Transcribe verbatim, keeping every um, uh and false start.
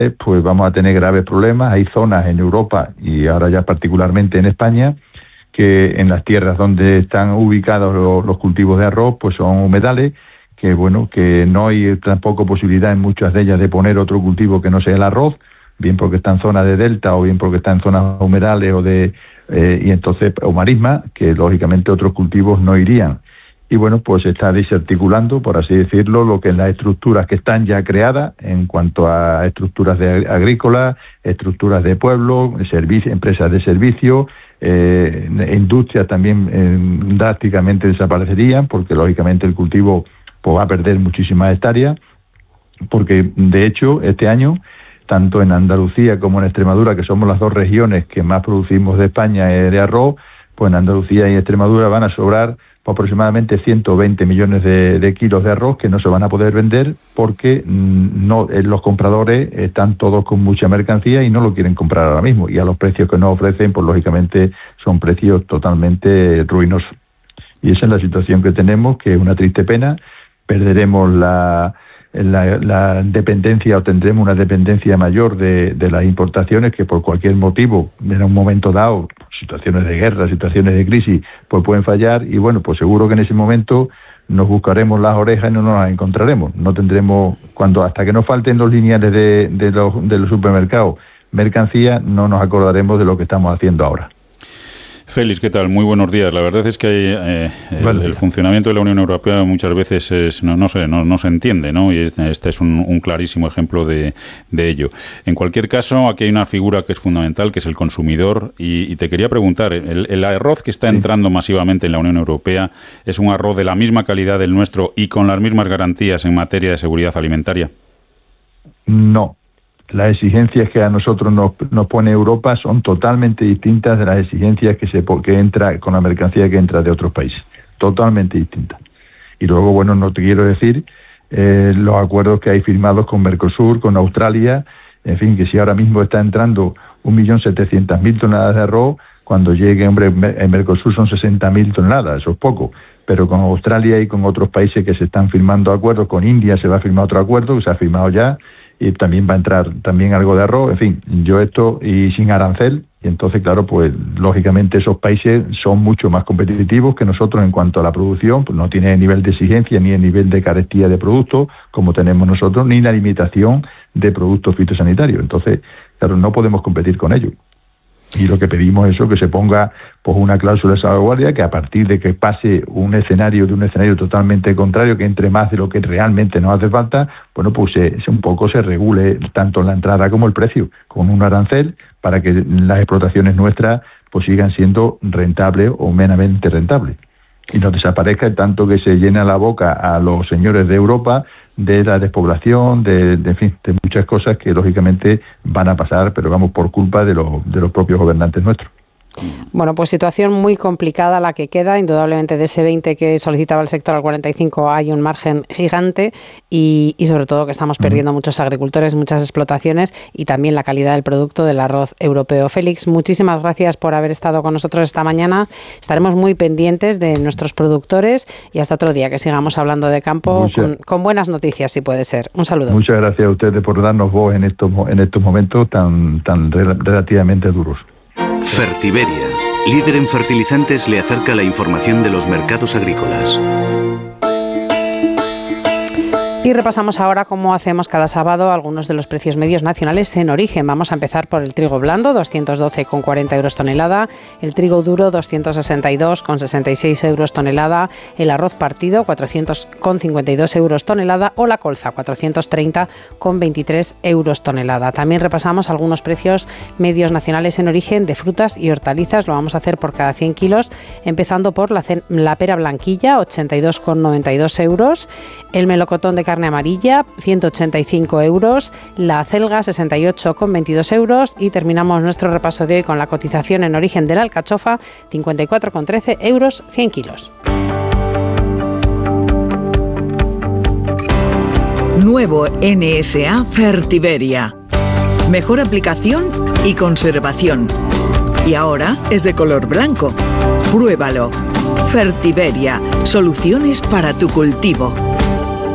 pues vamos a tener graves problemas. Hay zonas en Europa y ahora ya particularmente en España que en las tierras donde están ubicados los, los cultivos de arroz pues son humedales, que bueno, que no hay tampoco posibilidad en muchas de ellas de poner otro cultivo que no sea el arroz, bien porque está en zonas de delta o bien porque está en zonas humedales o de eh, y entonces o marisma, que lógicamente otros cultivos no irían. Y bueno, pues se está desarticulando, por así decirlo, lo que es las estructuras que están ya creadas en cuanto a estructuras de agrícolas, estructuras de pueblo, servicio, empresas de servicio, eh, industrias también eh, drásticamente desaparecerían, porque lógicamente el cultivo pues, va a perder muchísimas hectáreas, porque de hecho este año, tanto en Andalucía como en Extremadura, que somos las dos regiones que más producimos de España de arroz, pues en Andalucía y Extremadura van a sobrar aproximadamente ciento veinte millones de, de kilos de arroz que no se van a poder vender porque no los compradores están todos con mucha mercancía y no lo quieren comprar ahora mismo, y a los precios que nos ofrecen pues lógicamente son precios totalmente ruinosos. Y esa es la situación que tenemos, que es una triste pena. Perderemos la, la, la dependencia o tendremos una dependencia mayor de, de las importaciones que por cualquier motivo en un momento dado, situaciones de guerra, situaciones de crisis, pues pueden fallar, y bueno, pues seguro que en ese momento nos buscaremos las orejas y no nos las encontraremos. No tendremos, cuando hasta que nos falten los lineales de, de, los, de los supermercados, mercancía, no nos acordaremos de lo que estamos haciendo ahora. Félix, ¿qué tal? Muy buenos días. La verdad es que eh, el, vale. el funcionamiento de la Unión Europea muchas veces es, no, no, se, no, no se entiende, ¿no? Y este es un, un clarísimo ejemplo de, de ello. En cualquier caso, aquí hay una figura que es fundamental, que es el consumidor, y, y te quería preguntar, ¿el, el arroz que está sí. entrando masivamente en la Unión Europea es un arroz de la misma calidad del nuestro y con las mismas garantías en materia de seguridad alimentaria? No. Las exigencias que a nosotros nos, nos pone Europa son totalmente distintas de las exigencias que se que entra con la mercancía que entra de otros países. Totalmente distintas. Y luego, bueno, no te quiero decir eh, los acuerdos que hay firmados con Mercosur, con Australia, en fin, que si ahora mismo está entrando un millón setecientas mil toneladas de arroz, cuando llegue, hombre, en Mercosur son sesenta mil toneladas, eso es poco. Pero con Australia y con otros países que se están firmando acuerdos, con India se va a firmar otro acuerdo, que se ha firmado ya, y también va a entrar también algo de arroz, en fin, yo esto, y sin arancel, y entonces, claro, pues lógicamente esos países son mucho más competitivos que nosotros en cuanto a la producción, pues no tiene el nivel de exigencia ni el nivel de carestía de productos como tenemos nosotros, ni la limitación de productos fitosanitarios. Entonces, claro, no podemos competir con ellos. Y lo que pedimos es eso, que se ponga pues una cláusula de salvaguardia, que a partir de que pase un escenario de un escenario totalmente contrario, que entre más de lo que realmente nos hace falta, bueno, pues se, se un poco se regule tanto la entrada como el precio, con un arancel, para que las explotaciones nuestras pues sigan siendo rentables o menamente rentables. Y no desaparezca tanto que se llena la boca a los señores de Europa de la despoblación, de, de, en fin, de muchas cosas que lógicamente van a pasar, pero vamos, por culpa de, los de los propios gobernantes nuestros. Bueno, pues situación muy complicada la que queda, indudablemente de ese veinte que solicitaba el sector al cuarenta y cinco hay un margen gigante y, y sobre todo que estamos perdiendo uh-huh. muchos agricultores, muchas explotaciones y también la calidad del producto del arroz europeo. Félix, muchísimas gracias por haber estado con nosotros esta mañana. Estaremos muy pendientes de nuestros productores y hasta otro día que sigamos hablando de campo con, con buenas noticias, si puede ser. Un saludo. Muchas gracias a ustedes por darnos voz en estos, en estos momentos tan, tan relativamente duros. Fertiberia, líder en fertilizantes, le acerca la información de los mercados agrícolas. Y repasamos ahora, como hacemos cada sábado, algunos de los precios medios nacionales en origen. Vamos a empezar por el trigo blando, doscientos doce con cuarenta euros tonelada, el trigo duro, doscientos sesenta y dos con sesenta y seis euros tonelada, el arroz partido, cuatrocientos con cincuenta y dos euros tonelada, o la colza, cuatrocientos treinta con veintitrés euros tonelada. También repasamos algunos precios medios nacionales en origen de frutas y hortalizas. Lo vamos a hacer por cada cien kilos, empezando por la, la pera blanquilla, ochenta y dos con noventa y dos euros, el melocotón de carne amarilla, ciento ochenta y cinco euros, la acelga, sesenta y ocho con veintidós euros, y terminamos nuestro repaso de hoy con la cotización en origen de la alcachofa, cincuenta y cuatro con trece euros cien kilos. Nuevo N S A Fertiberia. Mejor aplicación y conservación. Y ahora es de color blanco. Pruébalo. Fertiberia. Soluciones para tu cultivo.